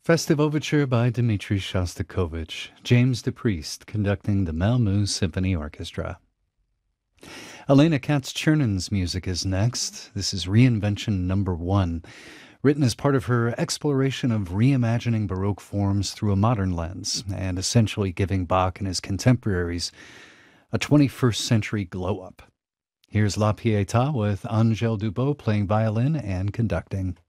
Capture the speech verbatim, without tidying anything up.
Festive Overture by Dmitri Shostakovich, James DePriest conducting the Malmö Symphony Orchestra. Elena Katz-Chernyn's music is next. This is Reinvention Number One, written as part of her exploration of reimagining Baroque forms through a modern lens and essentially giving Bach and his contemporaries a twenty-first century glow-up. Here's La Pietà with Angèle Dubot playing violin and conducting.